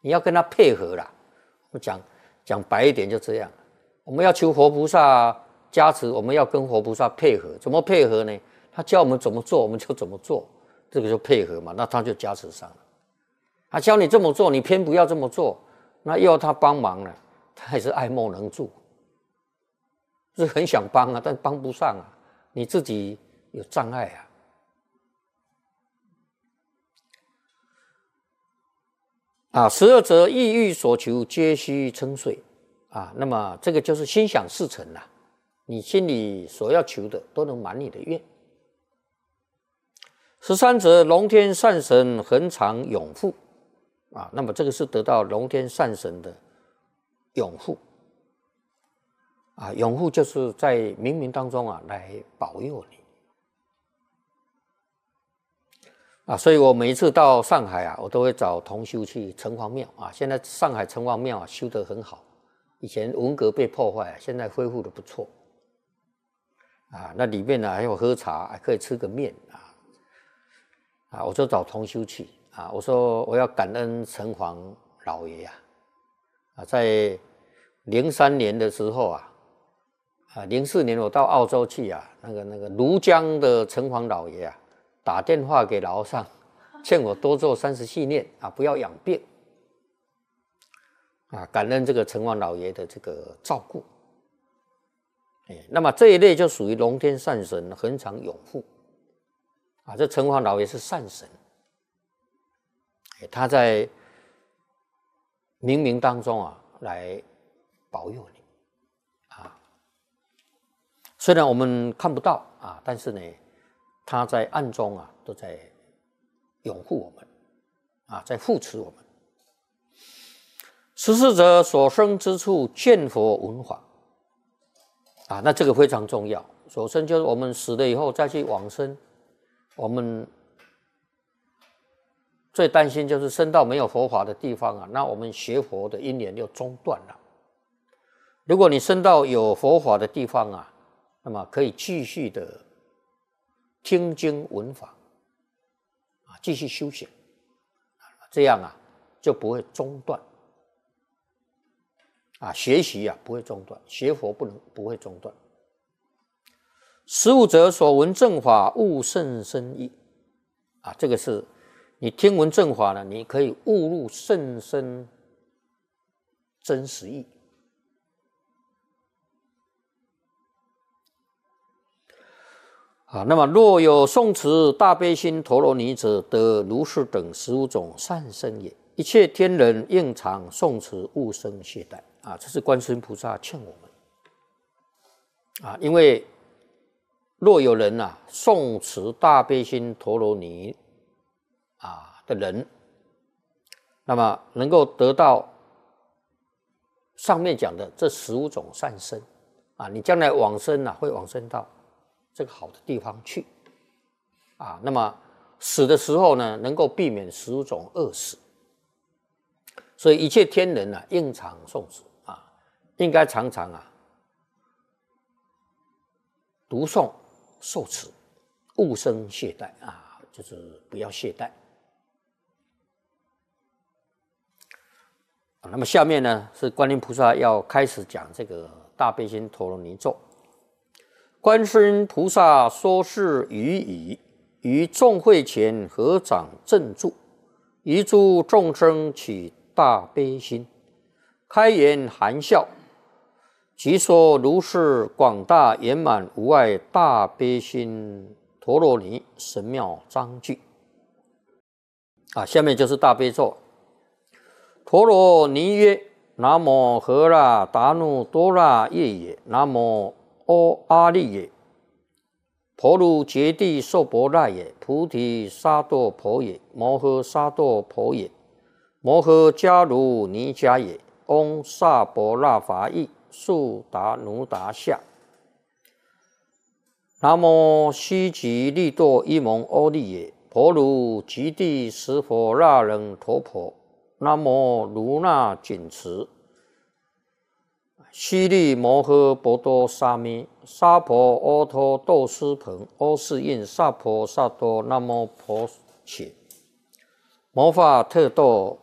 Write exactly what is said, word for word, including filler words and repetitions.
你要跟他配合啦。我讲讲白一点就这样，我们要求佛菩萨加持，我们要跟佛菩萨配合，怎么配合呢？他教我们怎么做，我们就怎么做，这个就配合嘛，那他就加持上了。他教你这么做，你偏不要这么做，那要他帮忙了，他也是爱莫能助，是很想帮啊，但帮不上啊，你自己有障碍啊。啊，十二则意欲所求，皆须称遂啊。那么这个就是心想事成啦，你心里所要求的都能满你的愿。十三则龙天善神恒常永护啊，那么这个是得到龙天善神的永护啊，永护就是在冥冥当中啊来保佑你。啊，所以我每一次到上海啊，我都会找同修去城隍庙啊。现在上海城隍庙啊修得很好，以前文革被破坏，现在恢复得不错。啊，那里面呢还有喝茶，还可以吃个面啊。啊，我就找同修去啊，我说我要感恩城隍老爷啊。啊，在零三年的时候啊，啊零四年我到澳洲去啊，那个那个庐江的城隍老爷啊。打电话给老和尚，劝我多做三十系念啊，不要养病啊，感恩这个城隍老爷的这个照顾。哎，那么这一类就属于龙天善神恒常永护啊，这城隍老爷是善神，他在冥冥当中啊来保佑你啊。虽然我们看不到啊，但是呢。他在暗中啊，都在拥护我们，啊，在护持我们。十四者所生之处见佛闻法，啊，那这个非常重要。所生就是我们死了以后再去往生，我们最担心就是生到没有佛法的地方啊，那我们学佛的因缘就中断了。如果你生到有佛法的地方啊，那么可以继续的。听经闻法啊，继续修行，这样啊就不会中断啊，学习啊不会中断，学佛不能不会中断。十五则所闻正法悟甚深意啊，这个是你听闻正法呢，你可以悟入甚深真实意。啊，那么若有诵持大悲心陀罗尼者，得如是等十五种善身也。一切天人应常诵持，勿生懈怠。啊，这是观世音菩萨劝我们。啊，因为若有人啊诵持大悲心陀罗尼啊的人，那么能够得到上面讲的这十五种善身。啊，你将来往生啊，会往生到这个好的地方去啊，那么死的时候呢，能够避免十五种恶死，所以一切天人啊，应常诵持啊，应该常常啊读诵受持，勿生懈怠啊，就是不要懈怠。那么下面呢，是观音菩萨要开始讲这个大悲心陀罗尼咒。观世音菩萨说是语已，于众会前合掌正住，于诸众生起大悲心，开言含笑，即说如是广大圆满无碍大悲心陀罗尼神妙章句。啊，下面就是大悲咒。陀罗尼曰：南无荷那达努多那耶也，南无阿阿利也，婆卢揭谛受婆那也，菩提萨埵婆也，摩诃萨埵婆也，摩诃迦卢尼迦也，嗡萨婆那法意速达努达夏。南无悉吉利多伊蒙阿利也，婆卢揭谛十佛那人陀婆，南无卢那紧持。悉利摩诃波多沙弥，沙婆阿托豆斯盆，阿世印萨婆萨多那摩婆切，摩法特多